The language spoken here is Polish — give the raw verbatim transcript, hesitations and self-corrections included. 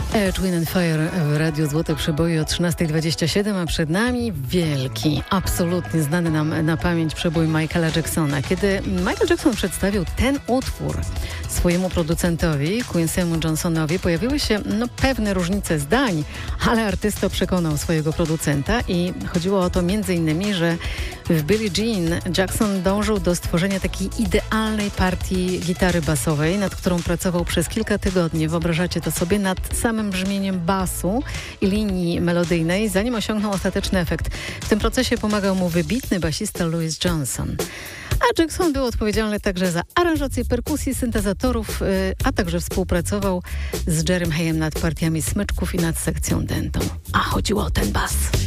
Earth, Wind and Fire w Radiu Złote Przeboje o trzynasta dwadzieścia siedem, a przed nami wielki, absolutnie znany nam na pamięć przebój Michaela Jacksona. Kiedy Michael Jackson przedstawił ten utwór swojemu producentowi, Quincy'emu Johnsonowi, pojawiły się no, pewne różnice zdań, ale artysta przekonał swojego producenta i chodziło o to między innymi, że w Billie Jean Jackson dążył do stworzenia takiej idealnej partii gitary basowej, nad którą pracował przez kilka tygodni. Wyobrażacie to sobie, nad samym brzmieniem basu i linii melodyjnej, zanim osiągnął ostateczny efekt. W tym procesie pomagał mu wybitny basista Louis Johnson. A Jackson był odpowiedzialny także za aranżację perkusji, syntezatorów, a także współpracował z Jerrym Hayem nad partiami smyczków i nad sekcją dętą. A chodziło o ten bas.